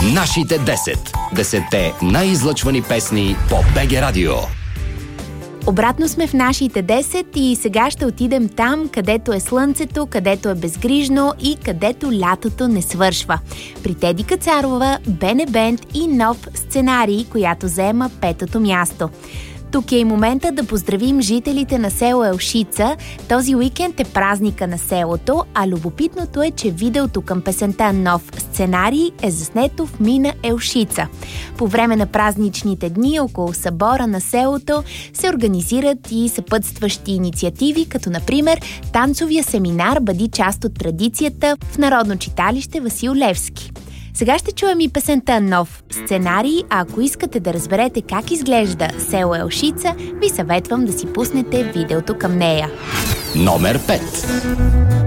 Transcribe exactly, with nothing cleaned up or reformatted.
Нашите десет. Десетте най-излъчвани песни по БГ Радио. Обратно сме в нашите десет и сега ще отидем там, където е слънцето, където е безгрижно и където лятото не свършва. При Теди Кацарова, Бене Бенд и нов сценарий, която заема петото място. Тук е и момента да поздравим жителите на село Елшица. Този уикенд е празника на селото, а любопитното е, че видеото към песента "Нов сценарий" е заснето в мина Елшица. По време на празничните дни около събора на селото се организират и съпътстващи инициативи, като например танцовия семинар бъди част от традицията в Народно читалище Васил Левски. Сега ще чуем и песента "Нов сценарий", а ако искате да разберете как изглежда село Елшица, ви съветвам да си пуснете видеото към нея. Номер пет.